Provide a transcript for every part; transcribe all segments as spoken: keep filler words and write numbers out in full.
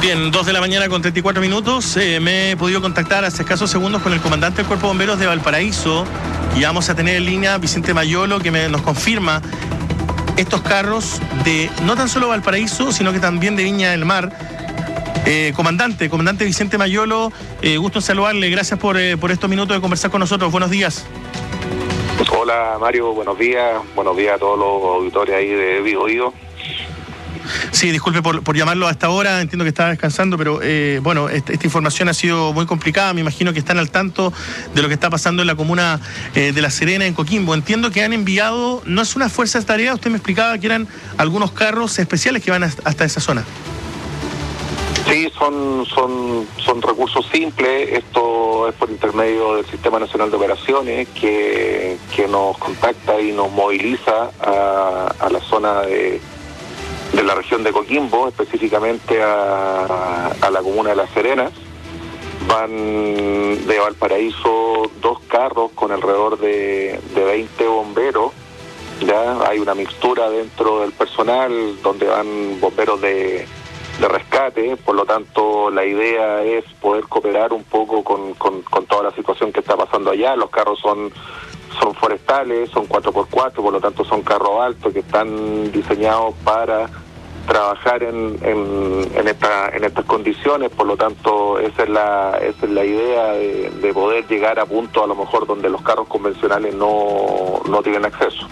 Bien, dos de la mañana con treinta y cuatro minutos. Eh, me he podido contactar hace escasos segundos con el comandante del Cuerpo de Bomberos de Valparaíso y vamos a tener en línea Vicente Mayolo, que me, nos confirma estos carros de no tan solo Valparaíso, sino que también de Viña del Mar. Eh, comandante, comandante Vicente Mayolo, eh, gusto en saludarle. Gracias por, eh, por estos minutos de conversar con nosotros. Buenos días. Hola Mario, buenos días. Buenos días a todos los auditores ahí de Vivo Vivo. Sí, disculpe por, por llamarlo a esta hora, entiendo que estaba descansando, pero eh, bueno, esta, esta información ha sido muy complicada. Me imagino que están al tanto de lo que está pasando en la comuna eh, de La Serena, en Coquimbo. Entiendo que han enviado, no es una fuerza de tarea, usted me explicaba que eran algunos carros especiales que van hasta esa zona. Sí, son, son, son recursos simples. Esto es por intermedio del Sistema Nacional de Operaciones que, que nos contacta y nos moviliza a, a la zona de, de la región de Coquimbo, específicamente a, a la comuna de La Serena. Van de Valparaíso dos carros con alrededor de, de veinte bomberos. Ya hay una mixtura dentro del personal donde van bomberos de de rescate, por lo tanto la idea es poder cooperar un poco con, con, con toda la situación que está pasando allá. Los carros son son forestales, son cuatro por cuatro, por lo tanto son carros altos que están diseñados para trabajar en, en, en, esta, en estas condiciones, por lo tanto esa es la, esa es la idea de, de poder llegar a puntos a lo mejor donde los carros convencionales no, no tienen acceso.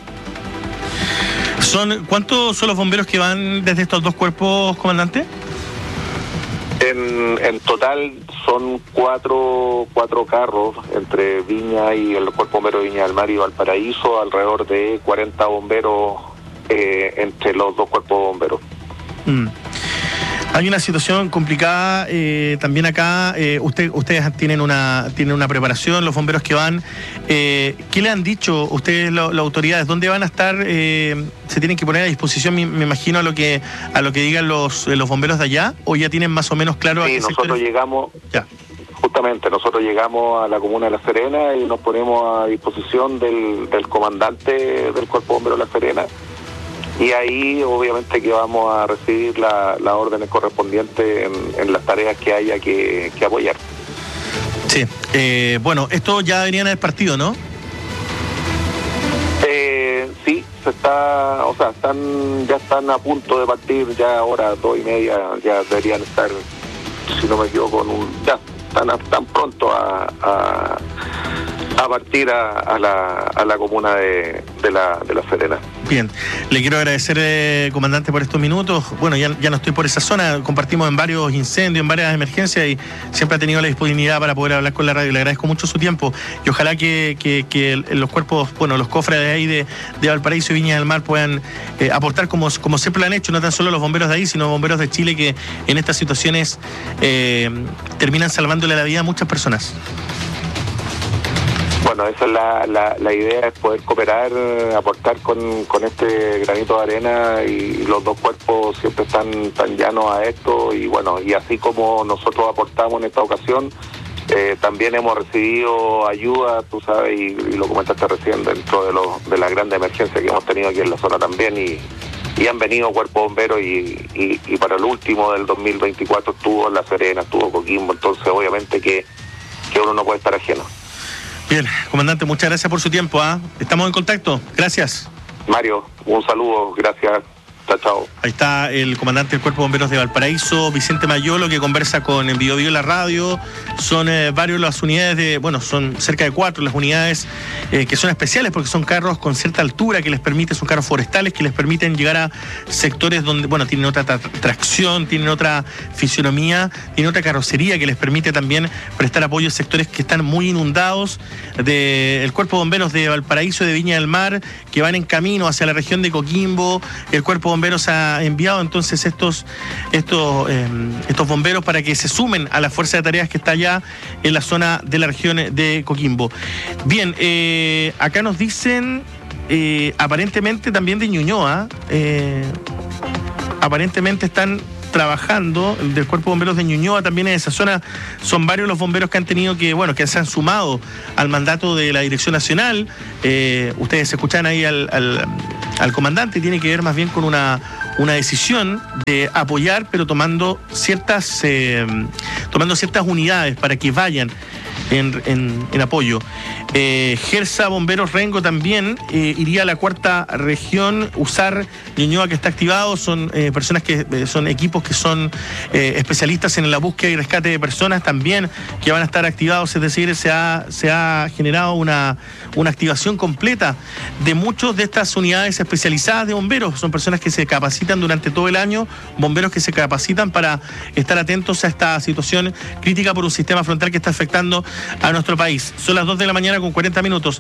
Son, ¿Cuántos son los bomberos que van desde estos dos cuerpos, comandante? En, en total son cuatro, cuatro carros entre Viña y el Cuerpo Bombero de Viña del Mar y Valparaíso, alrededor de cuarenta bomberos eh, entre los dos cuerpos de bomberos. Mm. Hay una situación complicada eh, también acá. Eh, usted, ustedes tienen una tienen una preparación, los bomberos que van. Eh, ¿Qué le han dicho ustedes, las autoridades? ¿Dónde van a estar? Eh, ¿Se tienen que poner a disposición, me, me imagino, a lo que a lo que digan los los bomberos de allá? ¿O ya tienen más o menos claro? Sí, a qué nosotros sectores? llegamos... Ya. Justamente, nosotros llegamos a la comuna de La Serena y nos ponemos a disposición del, del comandante del Cuerpo Bombero de La Serena. Y ahí obviamente que vamos a recibir las la órdenes correspondientes en, en las tareas que haya que, que apoyar. Sí, eh, bueno, esto ya deberían haber partido, ¿no? Eh, sí, se está, o sea, están ya están a punto de partir, ya ahora dos y media, ya deberían estar, si no me equivoco, en un, ya están tan pronto a, a, a partir a, a, la, a la comuna de, de, la, de La Serena. Bien, le quiero agradecer, eh, comandante, por estos minutos. Bueno, ya, ya no estoy por esa zona, compartimos en varios incendios, en varias emergencias y siempre ha tenido la disponibilidad para poder hablar con la radio. Le agradezco mucho su tiempo y ojalá que, que, que los cuerpos, bueno, los cofres de ahí de, de Valparaíso y Viña del Mar puedan eh, aportar como, como siempre lo han hecho, no tan solo los bomberos de ahí, sino bomberos de Chile que en estas situaciones eh, terminan salvándole la vida a muchas personas. Bueno, esa es la, la, la idea, es poder cooperar, aportar con, con este granito de arena y los dos cuerpos siempre están tan llanos a esto y bueno, y así como nosotros aportamos en esta ocasión, eh, también hemos recibido ayuda, tú sabes, y, y lo comentaste recién, dentro de, los, de las grandes emergencias que hemos tenido aquí en la zona también y, y han venido cuerpos bomberos y, y, y para el último del dos mil veinticuatro estuvo La Serena, estuvo Coquimbo, entonces obviamente que, que uno no puede estar ajeno. Bien, comandante, muchas gracias por su tiempo. ¿eh? Estamos en contacto. Gracias. Mario, un saludo. Gracias. Chao, chao. Ahí está el comandante del Cuerpo de Bomberos de Valparaíso, Vicente Mayolo, que conversa con el Vivo Vivo la radio. Son eh, varios las unidades de, bueno, son cerca de cuatro las unidades eh, que son especiales porque son carros con cierta altura que les permite, son carros forestales que les permiten llegar a sectores donde, bueno, tienen otra tra tracción, tienen otra fisionomía, tienen otra carrocería que les permite también prestar apoyo a sectores que están muy inundados. De, el Cuerpo de Bomberos de Valparaíso y de Viña del Mar, que van en camino hacia la región de Coquimbo. El Cuerpo de Bomberos ha enviado entonces estos, estos, eh, estos bomberos para que se sumen a la fuerza de tareas que está allá en la zona de la región de Coquimbo. Bien, eh, acá nos dicen eh, aparentemente también de Ñuñoa, eh, aparentemente están trabajando, del Cuerpo de Bomberos de Ñuñoa también en esa zona. Son varios los bomberos que han tenido que, bueno, que se han sumado al mandato de la Dirección Nacional. Eh, ustedes escuchan ahí al, al, al comandante, tiene que ver más bien con una una decisión de apoyar, pero tomando ciertas, eh, tomando ciertas unidades para que vayan en, en, en apoyo. Eh, Gersa, Bomberos, Rengo también eh, iría a la cuarta región. Usar, Ñuñoa, que está activado, son eh, personas que eh, son equipos que son eh, especialistas en la búsqueda y rescate de personas también que van a estar activados, es decir, se ha, se ha generado una, una activación completa de muchas de estas unidades especializadas de bomberos. Son personas que se capacitan durante todo el año, bomberos que se capacitan para estar atentos a esta situación crítica por un sistema frontal que está afectando a nuestro país. Son las dos de la mañana con cuarenta minutos.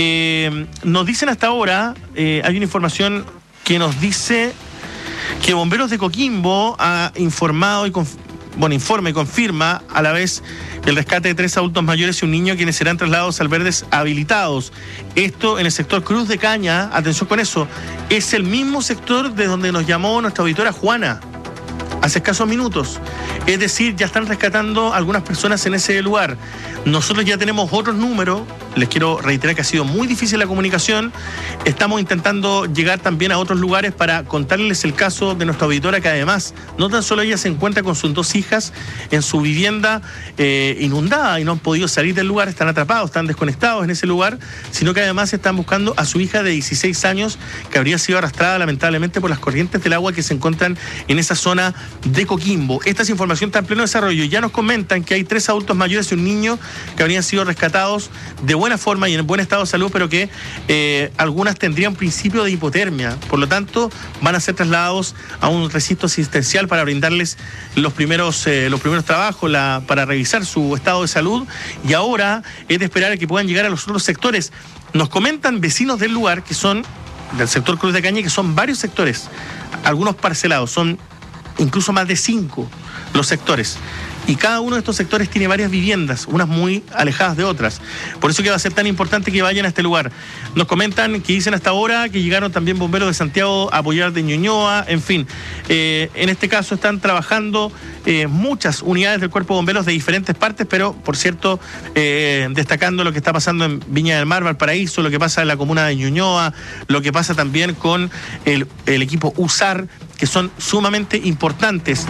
Eh, nos dicen hasta ahora, eh, hay una información que nos dice que Bomberos de Coquimbo ha informado y conf- bueno, informa y confirma a la vez el rescate de tres adultos mayores y un niño quienes serán trasladados al Verdes habilitados. Esto en el sector Cruz de Caña, atención con eso, es el mismo sector de donde nos llamó nuestra auditora Juana hace escasos minutos. Es decir, ya están rescatando algunas personas en ese lugar. Nosotros ya tenemos otros números. Les quiero reiterar que ha sido muy difícil la comunicación. Estamos intentando llegar también a otros lugares para contarles el caso de nuestra auditora, que además no tan solo ella se encuentra con sus dos hijas en su vivienda eh, inundada y no han podido salir del lugar, están atrapados, están desconectados en ese lugar, sino que además están buscando a su hija de dieciséis años que habría sido arrastrada lamentablemente por las corrientes del agua que se encuentran en esa zona de Coquimbo. Esta es información está en pleno desarrollo. Ya nos comentan que hay tres adultos mayores y un niño que habrían sido rescatados de buena forma y en buen estado de salud, pero que eh, algunas tendrían principio de hipotermia. Por lo tanto, van a ser trasladados a un recinto asistencial para brindarles los primeros, eh, los primeros trabajos, la, para revisar su estado de salud. Y ahora es de esperar a que puedan llegar a los otros sectores. Nos comentan vecinos del lugar, que son del sector Cruz de Caña, que son varios sectores, algunos parcelados, son incluso más de cinco los sectores. Y cada uno de estos sectores tiene varias viviendas, unas muy alejadas de otras. Por eso que va a ser tan importante que vayan a este lugar. Nos comentan que dicen hasta ahora que llegaron también bomberos de Santiago a apoyar de Ñuñoa, en fin. Eh, en este caso están trabajando eh, muchas unidades del Cuerpo de Bomberos de diferentes partes, pero, por cierto, eh, destacando lo que está pasando en Viña del Mar, Valparaíso, lo que pasa en la comuna de Ñuñoa, lo que pasa también con el, el equipo USAR, que son sumamente importantes.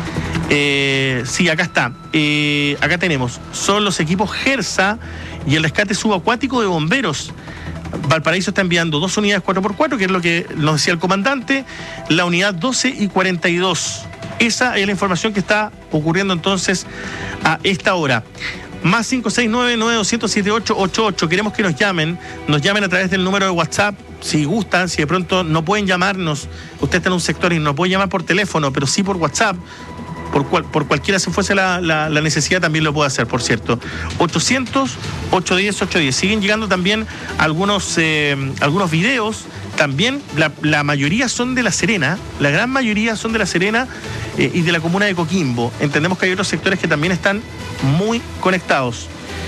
Eh, sí, acá está. Eh, acá tenemos. Son los equipos Gersa y el rescate subacuático de bomberos. Valparaíso está enviando dos unidades cuatro por cuatro, que es lo que nos decía el comandante, la unidad doce y cuarenta y dos. Esa es la información que está ocurriendo entonces a esta hora. Más cinco seis nueve, nueve dos cero siete ocho ocho ocho. Queremos que nos llamen, nos llamen a través del número de WhatsApp, si gustan, si de pronto no pueden llamarnos, usted está en un sector y no puede llamar por teléfono, pero sí por WhatsApp, por, cual, por cualquiera si fuese la, la, la necesidad también lo puede hacer, por cierto. ochocientos, ochocientos diez, ochocientos diez. Siguen llegando también algunos, eh, algunos videos, también la, la mayoría son de La Serena, la gran mayoría son de La Serena eh, y de la comuna de Coquimbo. Entendemos que hay otros sectores que también están muy conectados.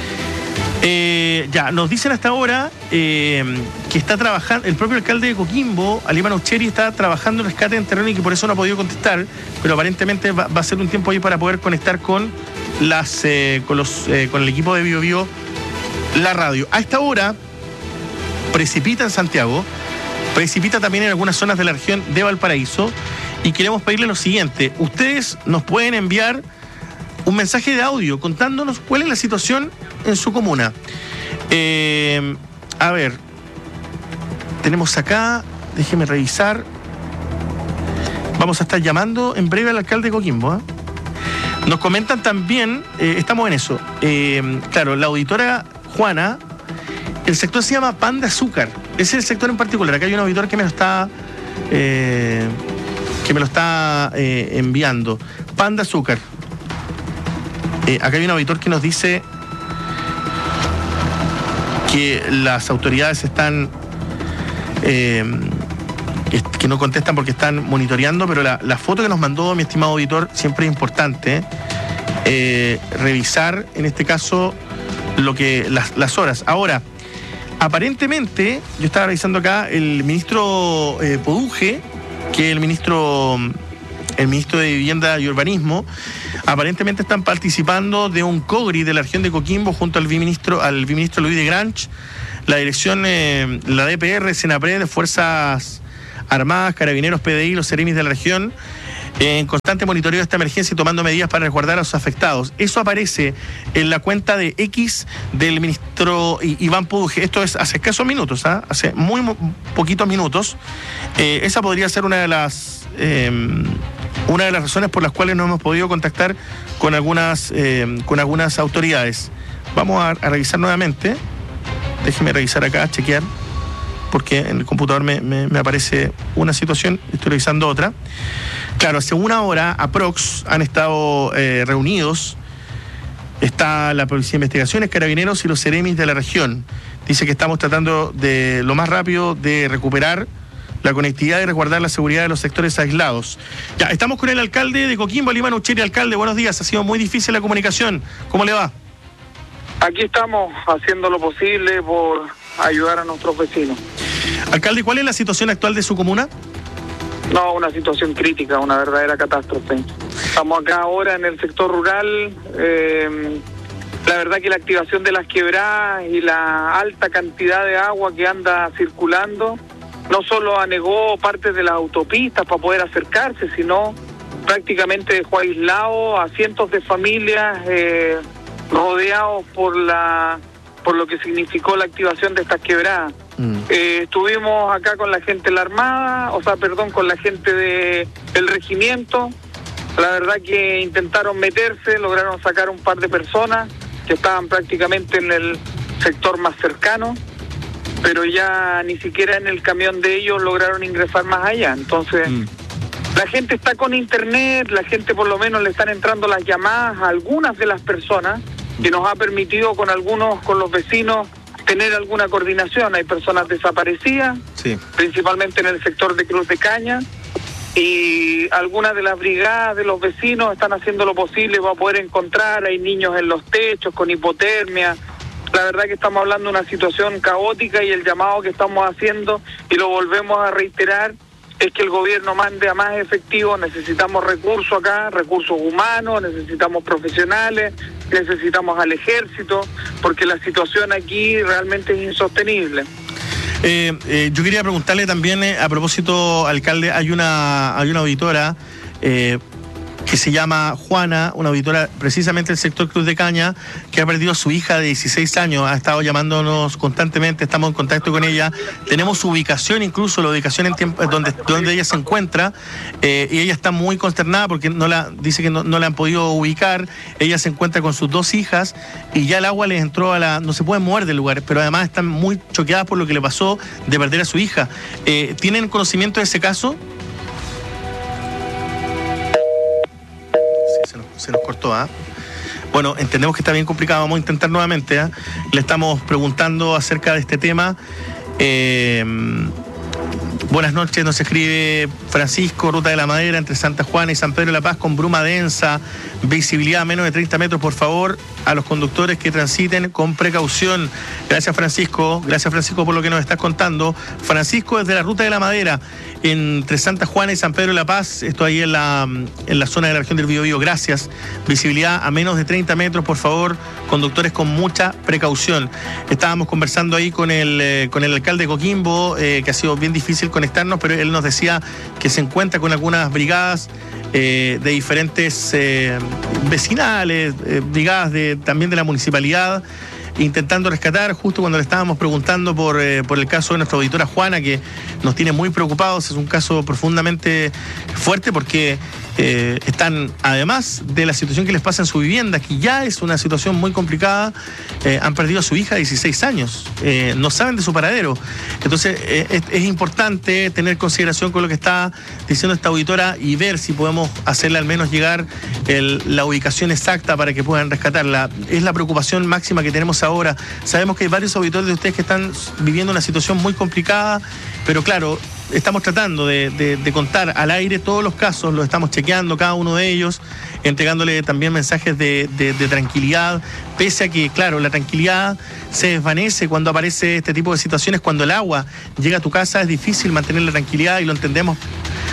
Eh, ya, nos dicen hasta ahora eh, que está trabajando, el propio alcalde de Coquimbo, Aníbal Ucheri, está trabajando en rescate en terreno y que por eso no ha podido contestar, pero aparentemente va, va a ser un tiempo ahí para poder conectar con las eh, con los eh, con el equipo de Bio Bio, la radio. A esta hora precipita en Santiago, precipita también en algunas zonas de la región de Valparaíso, y queremos pedirle lo siguiente: ustedes nos pueden enviar un mensaje de audio contándonos cuál es la situación en su comuna. Eh, a ver, tenemos acá, déjeme revisar. Vamos a estar llamando en breve al alcalde de Coquimbo, ¿eh? Nos comentan también, eh, estamos en eso, eh, claro, la auditora Juana, el sector se llama Pan de Azúcar, ese es el sector en particular. Acá hay un auditor que me lo está eh, que me lo está eh, enviando. Pan de Azúcar. Eh, acá hay un auditor que nos dice que las autoridades están eh, que no contestan porque están monitoreando, pero la, la foto que nos mandó mi estimado auditor siempre es importante eh, revisar en este caso lo que las, las horas. Ahora, aparentemente, yo estaba revisando acá, el ministro eh, Poduje, que es el ministro el ministro de Vivienda y Urbanismo, aparentemente están participando de un COGRI de la región de Coquimbo junto al viceministro, al viceministro Luis de Granch, la dirección, eh, la D P R, Senapred, de Fuerzas Armadas, Carabineros, P D I, los Seremis de la región, en constante monitoreo de esta emergencia y tomando medidas para resguardar a los afectados. Eso aparece en la cuenta de X del ministro Iván Puduje. Esto es hace escasos minutos, ¿eh? hace muy, muy poquitos minutos. Eh, esa podría ser una de las eh, una de las razones por las cuales no hemos podido contactar con algunas eh, con algunas autoridades. Vamos a, a revisar nuevamente. Déjeme revisar acá, chequear, porque en el computador me, me, me aparece una situación, estoy revisando otra. Claro, hace una hora, aprox, han estado eh, reunidos, está la Policía de Investigaciones, Carabineros y los Seremis de la región. Dice que estamos tratando de lo más rápido de recuperar la conectividad y resguardar la seguridad de los sectores aislados. Ya, estamos con el alcalde de Coquimbo, Lima Ucheri. Alcalde, buenos días, ha sido muy difícil la comunicación. ¿Cómo le va? Aquí estamos haciendo lo posible por ayudar a nuestros vecinos. Alcalde, ¿cuál es la situación actual de su comuna? No, una situación crítica, una verdadera catástrofe. Estamos acá ahora en el sector rural. Eh, la verdad que la activación de las quebradas y la alta cantidad de agua que anda circulando no solo anegó partes de las autopistas para poder acercarse, sino prácticamente dejó aislado a cientos de familias eh, rodeados por la por lo que significó la activación de estas quebradas. Mm. Eh, estuvimos acá con la gente de la Armada, o sea, perdón, con la gente de, del regimiento. La verdad que intentaron meterse, lograron sacar un par de personas que estaban prácticamente en el sector más cercano, pero ya ni siquiera en el camión de ellos lograron ingresar más allá. Entonces, mm. la gente está con internet, la gente por lo menos le están entrando las llamadas a algunas de las personas, que nos ha permitido con algunos, con los vecinos, tener alguna coordinación. Hay personas desaparecidas, sí, principalmente en el sector de Cruz de Caña, y algunas de las brigadas de los vecinos están haciendo lo posible para poder encontrar. Hay niños en los techos con hipotermia. La verdad que estamos hablando de una situación caótica, y el llamado que estamos haciendo, y lo volvemos a reiterar, es que el gobierno mande a más efectivos. Necesitamos recursos acá, recursos humanos, necesitamos profesionales, necesitamos al ejército, porque la situación aquí realmente es insostenible. Eh, eh, yo quería preguntarle también, eh, a propósito, alcalde, hay una, hay una auditora eh, que se llama Juana, una auditora precisamente del sector Cruz de Caña, que ha perdido a su hija de dieciséis años, ha estado llamándonos constantemente, estamos en contacto con ella, tenemos su ubicación, incluso la ubicación en tiempo, donde, donde ella se encuentra, eh, y ella está muy consternada porque no la, dice que no, no la han podido ubicar. Ella se encuentra con sus dos hijas y ya el agua les entró a la... no se pueden mover del lugar, pero además están muy choqueadas por lo que le pasó de perder a su hija. Eh, ¿Tienen conocimiento de ese caso? Se nos, se nos cortó, ¿ah? ¿eh? Bueno, entendemos que está bien complicado, vamos a intentar nuevamente, ¿eh? Le estamos preguntando acerca de este tema. Eh, buenas noches, nos escribe Francisco, Ruta de la Madera entre Santa Juana y San Pedro de la Paz con bruma densa, visibilidad a menos de treinta metros, por favor, a los conductores que transiten con precaución. Gracias, Francisco, gracias, Francisco, por lo que nos estás contando. Francisco, desde la Ruta de la Madera, entre Santa Juana y San Pedro de la Paz, esto ahí en la, en la zona de la región del Biobío. Gracias. Visibilidad a menos de treinta metros, por favor, conductores con mucha precaución. Estábamos conversando ahí con el, eh, con el alcalde de Coquimbo, eh, que ha sido bien difícil conectarnos, pero él nos decía que se encuentra con algunas brigadas eh, de diferentes eh, vecinales, eh, brigadas de, también de la municipalidad, intentando rescatar, justo cuando le estábamos preguntando por, eh, por el caso de nuestra auditora Juana, que nos tiene muy preocupados. Es un caso profundamente fuerte porque eh, están, además de la situación que les pasa en su vivienda, que ya es una situación muy complicada, eh, han perdido a su hija de dieciséis años, eh, no saben de su paradero. Entonces eh, es, es importante tener consideración con lo que está diciendo esta auditora y ver si podemos hacerle al menos llegar el, la ubicación exacta para que puedan rescatarla. Es la preocupación máxima que tenemos ahora. Sabemos que hay varios auditores de ustedes que están viviendo una situación muy complicada, pero claro, estamos tratando de, de, de contar al aire todos los casos, los estamos chequeando cada uno de ellos, entregándole también mensajes de, de, de tranquilidad, pese a que, claro, la tranquilidad se desvanece cuando aparece este tipo de situaciones. Cuando el agua llega a tu casa es difícil mantener la tranquilidad, y lo entendemos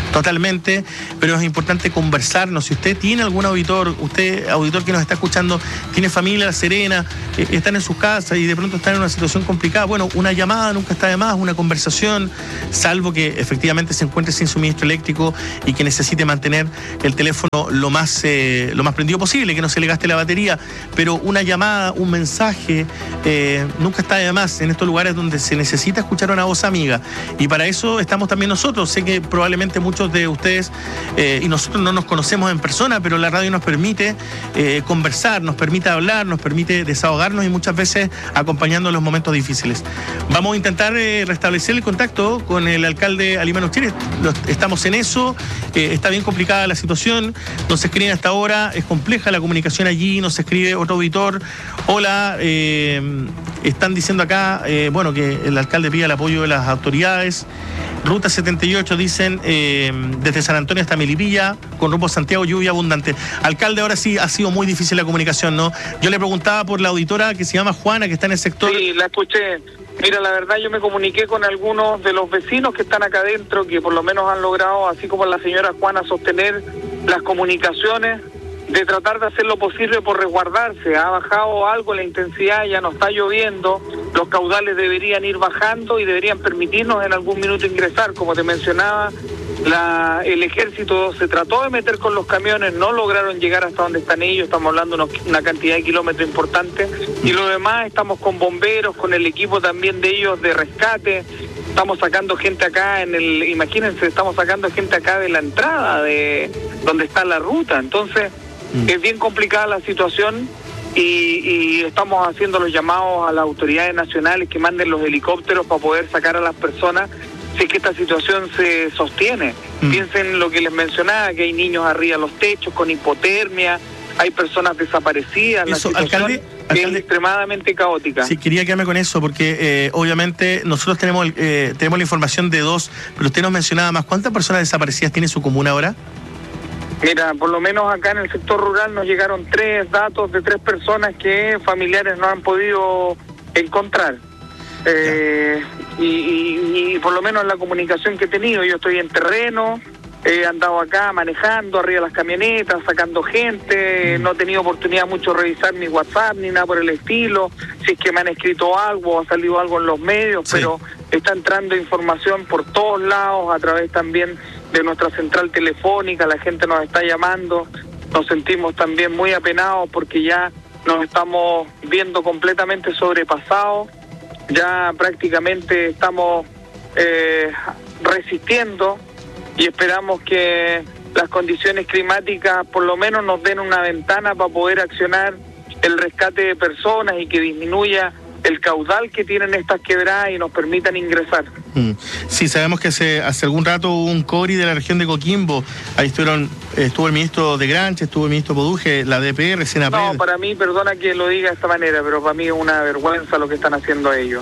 Totalmente, pero es importante conversarnos. Si usted tiene algún auditor, usted, auditor que nos está escuchando, tiene familia La Serena, eh, están en sus casas y de pronto están en una situación complicada, bueno, una llamada nunca está de más, una conversación, salvo que efectivamente se encuentre sin suministro eléctrico y que necesite mantener el teléfono lo más, eh, lo más prendido posible, que no se le gaste la batería, pero una llamada, un mensaje, eh, nunca está de más en estos lugares donde se necesita escuchar una voz amiga. Y para eso estamos también nosotros. Sé que probablemente muchos de ustedes eh, y nosotros no nos conocemos en persona, pero la radio nos permite eh, conversar, nos permite hablar, nos permite desahogarnos y muchas veces acompañando en los momentos difíciles. Vamos a intentar eh, restablecer el contacto con el alcalde Alimán Uchiri. Estamos en eso, eh, está bien complicada la situación, nos escriben hasta ahora, es compleja la comunicación allí, nos escribe otro auditor, hola, eh, están diciendo acá, eh, bueno, que el alcalde pide el apoyo de las autoridades. Ruta setenta y ocho, dicen, eh, desde San Antonio hasta Melipilla, con rumbo a Santiago, lluvia abundante. Alcalde, ahora sí ha sido muy difícil la comunicación, ¿no? Yo le preguntaba por la auditora que se llama Juana, que está en el sector. Sí, la escuché. Mira, la verdad yo me comuniqué con algunos de los vecinos que están acá adentro, que por lo menos han logrado, así como la señora Juana, sostener las comunicaciones, de tratar de hacer lo posible por resguardarse. Ha bajado algo la intensidad, ya no está lloviendo, los caudales deberían ir bajando y deberían permitirnos en algún minuto ingresar. Como te mencionaba, la, el ejército se trató de meter con los camiones, no lograron llegar hasta donde están ellos, estamos hablando de unos, una cantidad de kilómetros importante, y lo demás estamos con bomberos, con el equipo también de ellos de rescate. Estamos sacando gente acá en el, imagínense, estamos sacando gente acá de la entrada de donde está la ruta. Entonces es bien complicada la situación y, y estamos haciendo los llamados a las autoridades nacionales que manden los helicópteros para poder sacar a las personas si es que esta situación se sostiene. Mm. Piensen lo que les mencionaba, que hay niños arriba de los techos con hipotermia, hay personas desaparecidas. Eso, la situación alcalde, alcalde, es extremadamente caótica. Sí, quería quedarme con eso porque eh, obviamente nosotros tenemos, eh, tenemos la información de dos, pero usted nos mencionaba más. ¿Cuántas personas desaparecidas tiene su comuna ahora? Mira, por lo menos acá en el sector rural nos llegaron tres datos de tres personas que familiares no han podido encontrar. Eh, y, y, y por lo menos la comunicación que he tenido, yo estoy en terreno, he andado acá manejando arriba de las camionetas, sacando gente, mm. no he tenido oportunidad mucho de revisar mi WhatsApp ni nada por el estilo, si es que me han escrito algo o ha salido algo en los medios, sí. Pero está entrando información por todos lados, a través también de nuestra central telefónica, la gente nos está llamando, nos sentimos también muy apenados porque ya nos estamos viendo completamente sobrepasados, ya prácticamente estamos eh, resistiendo y esperamos que las condiciones climáticas por lo menos nos den una ventana para poder accionar el rescate de personas y que disminuya el caudal que tienen estas quebradas y nos permitan ingresar. Mm. Sí, sabemos que hace, hace algún rato hubo un CORI de la región de Coquimbo, ahí estuvieron, estuvo el ministro de Granche, estuvo el ministro Poduje, la D P R, Senapred. No, para mí, perdona que lo diga de esta manera, pero para mí es una vergüenza lo que están haciendo ellos.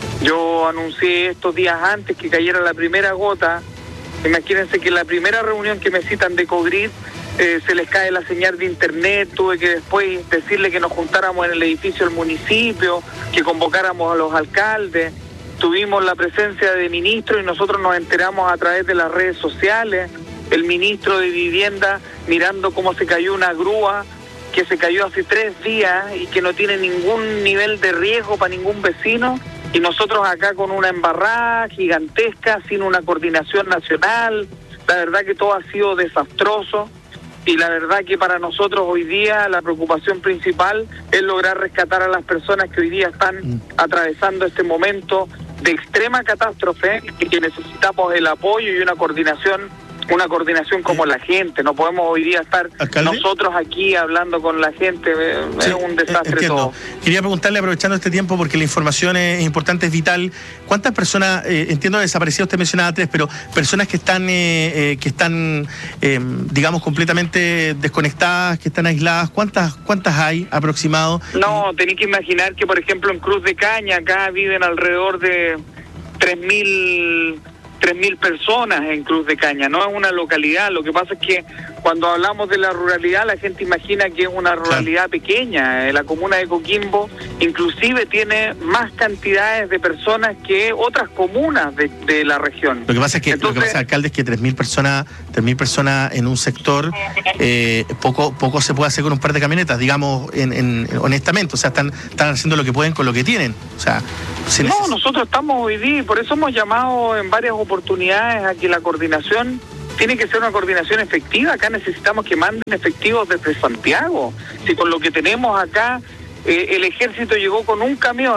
Yo anuncié estos días antes que cayera la primera gota. Imagínense que la primera reunión que me citan de Codrit, Eh, se les cae la señal de internet, tuve que después decirle que nos juntáramos en el edificio del municipio, que convocáramos a los alcaldes, tuvimos la presencia de ministros y nosotros nos enteramos a través de las redes sociales, el ministro de Vivienda mirando cómo se cayó una grúa, que se cayó hace tres días y que no tiene ningún nivel de riesgo para ningún vecino, y nosotros acá con una embarrada gigantesca, sin una coordinación nacional. La verdad que todo ha sido desastroso. Y la verdad que para nosotros hoy día la preocupación principal es lograr rescatar a las personas que hoy día están atravesando este momento de extrema catástrofe y que necesitamos el apoyo y una coordinación, una coordinación como la gente. No podemos hoy día estar ¿Alcalde? nosotros aquí hablando con la gente, es sí, un desastre entiendo. todo. Quería preguntarle, aprovechando este tiempo, porque la información es importante, es vital, ¿cuántas personas, eh, entiendo desaparecidas, usted mencionaba tres, pero personas que están, eh, eh, que están eh, digamos, completamente desconectadas, que están aisladas, ¿cuántas cuántas hay aproximado? No, tenéis que imaginar que, por ejemplo, en Cruz de Caña, acá viven alrededor de tres mil... tres mil personas en Cruz de Caña, no es una localidad. Lo que pasa es que cuando hablamos de la ruralidad, la gente imagina que es una ruralidad pequeña. La comuna de Coquimbo inclusive tiene más cantidades de personas que otras comunas de, de la región. Lo que pasa es que, Entonces, lo que pasa, alcalde, es que tres mil personas, tres mil personas en un sector, eh, poco poco se puede hacer con un par de camionetas, digamos, en, en, honestamente. O sea, están, están haciendo lo que pueden con lo que tienen. O sea, se no, nosotros estamos hoy día, por eso hemos llamado en varias oportunidades a que la coordinación tiene que ser una coordinación efectiva. Acá necesitamos que manden efectivos desde Santiago. Si con lo que tenemos acá, eh, el ejército llegó con un camión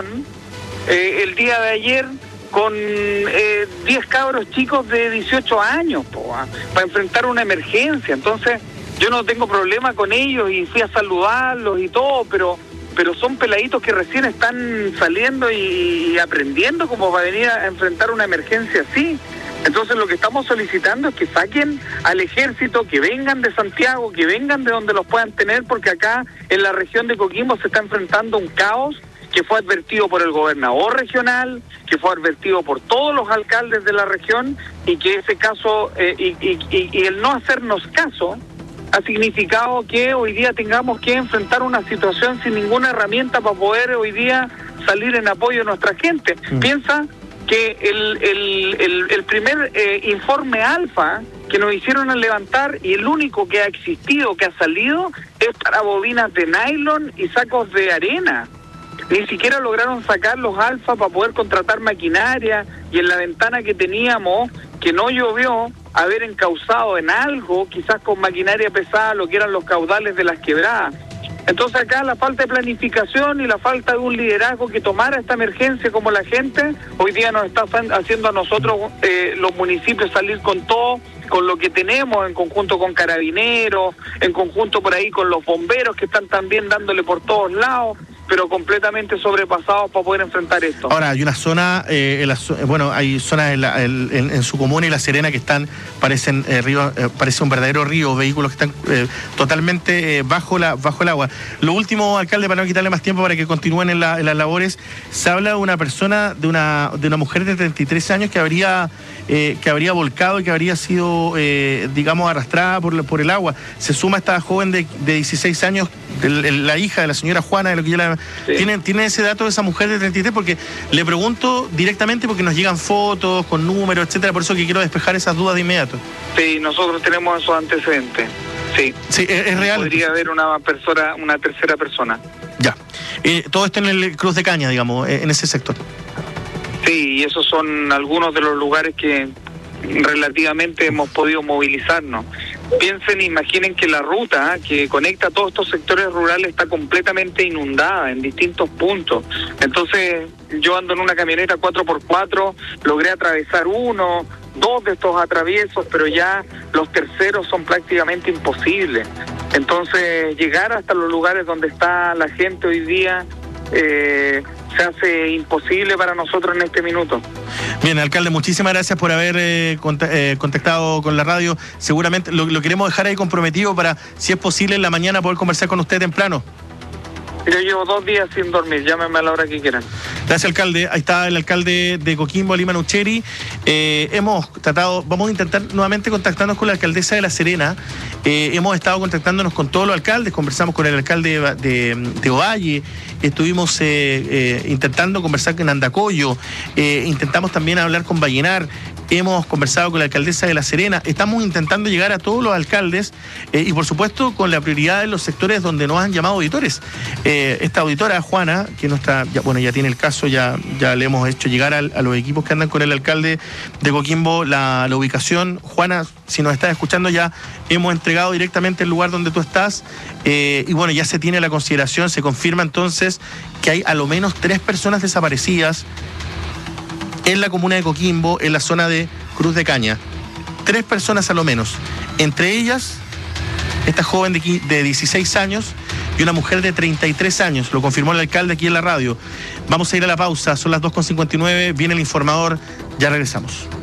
eh, el día de ayer con eh, diez cabros chicos de dieciocho años po, ah, para enfrentar una emergencia. Entonces, yo no tengo problema con ellos y fui a saludarlos y todo, pero pero son peladitos que recién están saliendo y, y aprendiendo cómo va a venir a enfrentar una emergencia así. Entonces lo que estamos solicitando es que saquen al ejército, que vengan de Santiago, que vengan de donde los puedan tener, porque acá en la región de Coquimbo se está enfrentando un caos que fue advertido por el gobernador regional, que fue advertido por todos los alcaldes de la región, y que ese caso, eh, y, y, y, y el no hacernos caso, ha significado que hoy día tengamos que enfrentar una situación sin ninguna herramienta para poder hoy día salir en apoyo de nuestra gente. Mm. Piensa que el, el, el, el primer eh, informe alfa que nos hicieron al levantar, y el único que ha existido, que ha salido, es para bobinas de nylon y sacos de arena. Ni siquiera lograron sacar los alfa para poder contratar maquinaria, y en la ventana que teníamos, que no llovió, haber encauzado en algo, quizás con maquinaria pesada, lo que eran los caudales de las quebradas. Entonces acá la falta de planificación y la falta de un liderazgo que tomara esta emergencia como la gente, hoy día nos está haciendo a nosotros, eh, los municipios, salir con todo, con lo que tenemos, en conjunto con carabineros, en conjunto por ahí con los bomberos que están también dándole por todos lados, pero completamente sobrepasados para poder enfrentar esto. Ahora, hay una zona, eh, en la, bueno, hay zonas en, la, en, en su comuna y La Serena que están, parecen eh, río, eh, parece un verdadero río, vehículos que están eh, totalmente eh, bajo la bajo el agua. Lo último, alcalde, para no quitarle más tiempo para que continúen en, la, en las labores, se habla de una persona, de una de una mujer de treinta y tres años que habría eh, que habría volcado y que habría sido, eh, digamos, arrastrada por, por el agua. Se suma esta joven de, de dieciséis años, el, la hija de la señora Juana, de lo que yo la... Sí. ¿Tiene, ¿Tiene ese dato de esa mujer de treinta y tres? Porque le pregunto directamente porque nos llegan fotos con números, etcétera, por eso que quiero despejar esas dudas de inmediato. Sí, nosotros tenemos esos antecedentes. Sí, sí, es, es real. Podría haber una persona, una tercera persona. Ya. Eh, todo esto en el Cruz de Caña, digamos, en ese sector. Sí, y esos son algunos de los lugares que relativamente hemos podido movilizarnos. Piensen, imaginen que la ruta ¿eh? que conecta todos estos sectores rurales está completamente inundada en distintos puntos. Entonces, yo ando en una camioneta cuatro por cuatro, logré atravesar uno, dos de estos atraviesos, pero ya los terceros son prácticamente imposibles. Entonces, llegar hasta los lugares donde está la gente hoy día eh, se hace imposible para nosotros en este minuto. Bien, alcalde, muchísimas gracias por haber eh, cont- eh, contactado con la radio. Seguramente lo, lo queremos dejar ahí comprometido para, si es posible, en la mañana poder conversar con usted temprano. Yo llevo dos días sin dormir, llámenme a la hora que quieran. Gracias, alcalde. Ahí está el alcalde de Coquimbo, Lima Nucheri. Eh, hemos tratado, vamos a intentar nuevamente contactarnos con la alcaldesa de La Serena. Eh, hemos estado contactándonos con todos los alcaldes, conversamos con el alcalde de, de, de Ovalle, estuvimos eh, eh, intentando conversar con Andacollo, eh, intentamos también hablar con Vallenar. Hemos conversado con la alcaldesa de La Serena, estamos intentando llegar a todos los alcaldes eh, y por supuesto con la prioridad en los sectores donde nos han llamado auditores. Eh, esta auditora, Juana, que nuestra, ya, bueno, ya tiene el caso, ya, ya le hemos hecho llegar a, a los equipos que andan con el alcalde de Coquimbo la, la ubicación. Juana, si nos estás escuchando, ya hemos entregado directamente el lugar donde tú estás eh, y bueno, ya se tiene la consideración, se confirma entonces que hay a lo menos tres personas desaparecidas en la comuna de Coquimbo, en la zona de Cruz de Caña. Tres personas a lo menos. Entre ellas, esta joven de, de dieciséis años y una mujer de treinta y tres años. Lo confirmó el alcalde aquí en la radio. Vamos a ir a la pausa. Son las dos con cincuenta y nueve. Viene el informador. Ya regresamos.